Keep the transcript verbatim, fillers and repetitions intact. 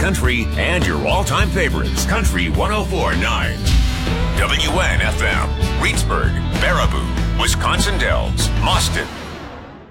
country, and your all-time favorites. Country one oh four point nine. W N F M. Reedsburg, Baraboo, Wisconsin Dells, Mauston,